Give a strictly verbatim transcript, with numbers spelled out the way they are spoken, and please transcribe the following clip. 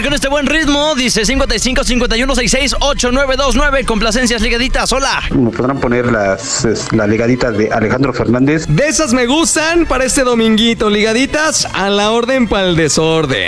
con este buen ritmo. Dice cincuenta y cinco, cincuenta y uno, sesenta y seis, ochenta y nueve veintinueve. Complacencias ligaditas. Hola. Me podrán poner las, las ligaditas de Alejandro Fernández. De esas me gustan para este dominguito. Ligaditas a la orden para el desorden.